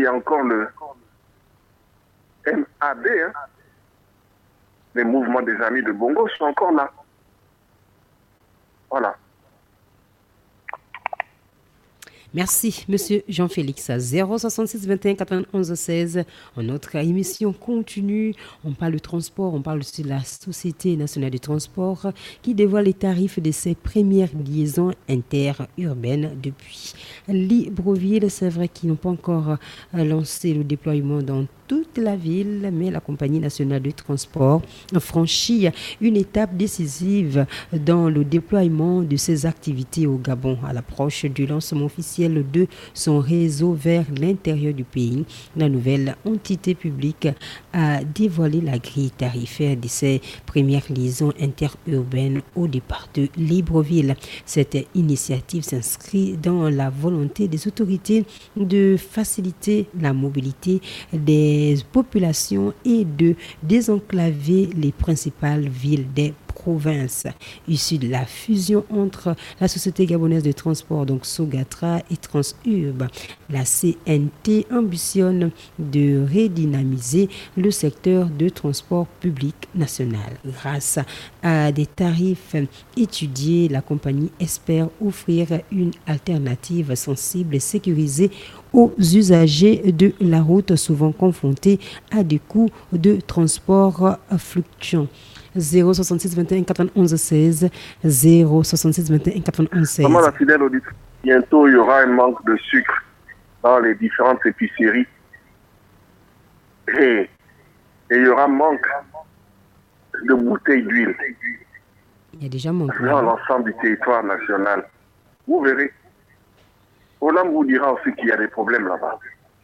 y a encore le MAB, hein. Les mouvements des amis de Bongo sont encore là. Voilà. Merci, Monsieur Jean-Félix. 066 21 91 16. Notre émission continue. On parle de transport, on parle de la Société nationale de transport qui dévoile les tarifs de ses premières liaisons interurbaines depuis Libreville. C'est vrai qu'ils n'ont pas encore lancé le déploiement dans toute la ville, mais la compagnie nationale de transport franchit une étape décisive dans le déploiement de ses activités au Gabon à l'approche du lancement officiel de son réseau vers l'intérieur du pays. La nouvelle entité publique a dévoilé la grille tarifaire de ses premières liaisons interurbaines au départ de Libreville. Cette initiative s'inscrit dans la volonté des autorités de faciliter la mobilité des populations et de désenclaver les principales villes des provinces. Issue de la fusion entre la Société gabonaise de transport, donc Sogatra et Transurb, la CNT ambitionne de redynamiser le secteur de transport public national. Grâce à des tarifs étudiés, la compagnie espère offrir une alternative sensible et sécurisée aux usagers de la route, souvent confrontés à des coûts de transport fluctuants. 066 21 91 16 066 21 91 16. Comment la fidèle auditrice, bientôt il y aura un manque de sucre dans les différentes épiceries et il y aura manque de bouteilles d'huile. Il y a déjà manque dans l'ensemble du territoire national. Vous verrez. Olam vous dira aussi qu'il y a des problèmes là-bas.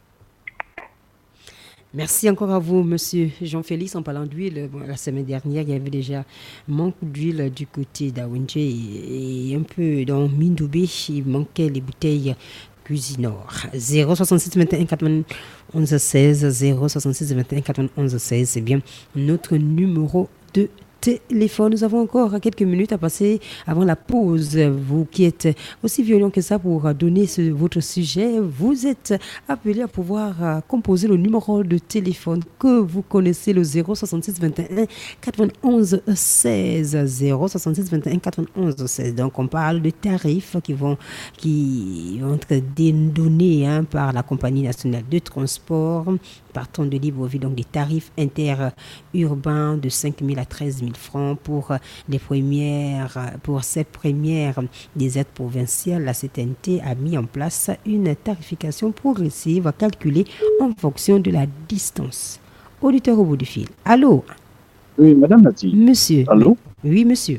Merci encore à vous, Monsieur Jean-Félix. En parlant d'huile, la semaine dernière, il y avait déjà manque d'huile du côté d'Awendje et un peu dans Mindoubé, il manquait les bouteilles Cuisinor. 066 21 91 16 066 21 91 16, c'est bien notre numéro de téléphone. Nous avons encore quelques minutes à passer avant la pause. Vous qui êtes aussi violent que ça pour donner votre sujet, vous êtes appelé à pouvoir composer le numéro de téléphone que vous connaissez, le 066 21 91 16 066 21 91 16. Donc on parle de tarifs qui vont être donnés par la compagnie nationale de transport partant de Libreville, donc des tarifs interurbains de 5 000 à 13 000 francs pour ces premières des aides provinciales. La CTNT a mis en place une tarification progressive calculée en fonction de la distance. Auditeur au bout du fil. Allô? Oui, Madame Nati. Monsieur. Allô? Oui, monsieur.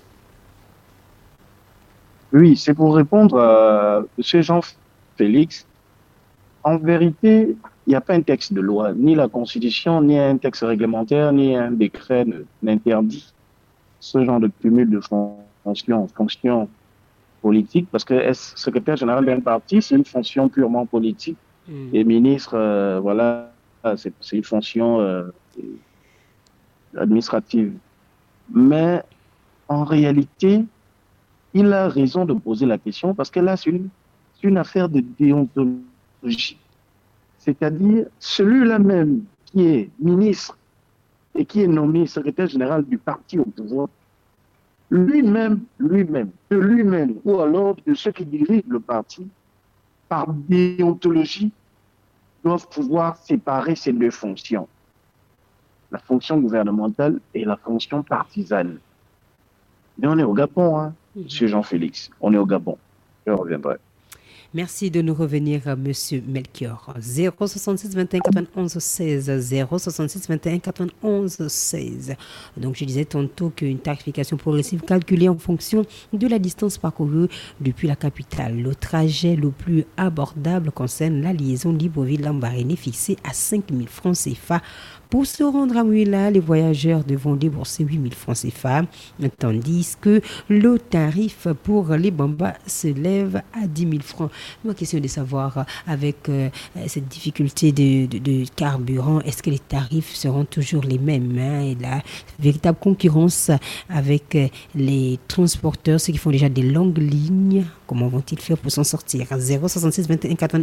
Oui, c'est pour répondre à M. Jean-Félix. En vérité, il n'y a pas un texte de loi, ni la Constitution, ni un texte réglementaire, ni un décret n'interdit ce genre de cumul de fonctions politiques, parce que être secrétaire général d'un parti, c'est une fonction purement politique. Et ministre, voilà, c'est une fonction administrative. Mais en réalité, il a raison de poser la question, parce que là, c'est une affaire de déontologie. C'est-à-dire, celui-là même qui est ministre et qui est nommé secrétaire général du parti au pouvoir, lui-même, ou alors de ceux qui dirigent le parti, par déontologie, doivent pouvoir séparer ces deux fonctions. La fonction gouvernementale et la fonction partisane. Mais on est au Gabon, hein, Monsieur Jean-Félix. On est au Gabon. Je reviendrai. Merci de nous revenir, Monsieur Melchior. 066 21 91 16 066 21 91 16. Donc, je disais tantôt qu'une tarification progressive calculée en fonction de la distance parcourue depuis la capitale. Le trajet le plus abordable concerne la liaison Libreville-Lambaréné fixée à 5 000 francs CFA. Pour se rendre à Mouila, les voyageurs devront débourser 8 000 francs CFA, tandis que le tarif pour les Bambas se lève à 10 000 francs. Ma question est de savoir, avec cette difficulté de carburant, est-ce que les tarifs seront toujours les mêmes, et la véritable concurrence avec les transporteurs, ceux qui font déjà des longues lignes, comment vont-ils faire pour s'en sortir? 066 21 80